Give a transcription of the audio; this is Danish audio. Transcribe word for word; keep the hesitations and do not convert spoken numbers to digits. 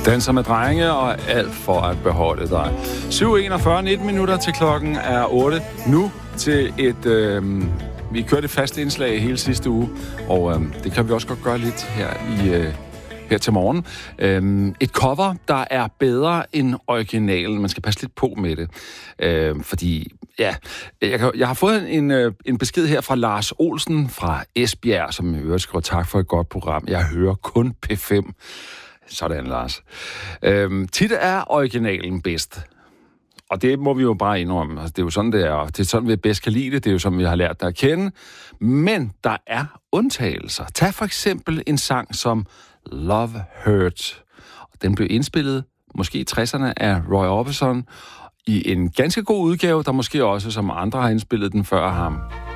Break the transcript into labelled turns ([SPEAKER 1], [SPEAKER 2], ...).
[SPEAKER 1] Danser med drenge og alt for at beholde dig. syv enogfyrre, nitten minutter til klokken er otte. Nu til et... Øh, vi kørte et fast indslag hele sidste uge, og øh, det kan vi også godt gøre lidt her i... Øh, her til morgen. Øhm, et cover, der er bedre end originalen. Man skal passe lidt på med det. Øhm, fordi, ja, jeg, kan, jeg har fået en, en besked her fra Lars Olsen fra Esbjerg, som i øvrigt skriver tak for et godt program. Jeg hører kun P fem. Sådan, Lars. Øhm, tit er originalen bedst. Og det må vi jo bare indrømme. Altså, det er jo sådan, det er. Det er sådan, vi bedst kan lide det. Det er jo sådan, vi har lært det at kende. Men der er undtagelser. Tag for eksempel en sang som Love Hurt. Den blev indspillet, måske i tresserne, af Roy Orbison i en ganske god udgave, der måske også, som andre har indspillet den før ham.